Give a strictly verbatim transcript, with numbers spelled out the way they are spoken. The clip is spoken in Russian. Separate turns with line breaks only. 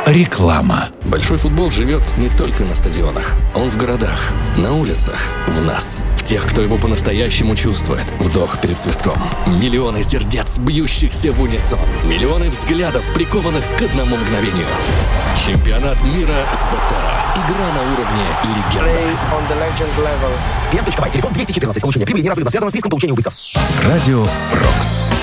Реклама.
Большой футбол живет не только на стадионах. Он в городах, на улицах, в нас. В тех, кто его по-настоящему чувствует. Вдох перед свистком. Миллионы сердец, бьющихся в унисон. Миллионы взглядов, прикованных к одному мгновению. Чемпионат мира с БэТЭРО. Игра на уровне легенда.
Клиент.бай, телефон двести четырнадцать. Получение прибыли неразрывно связано с риском получения убытков.
Радио «Рокс».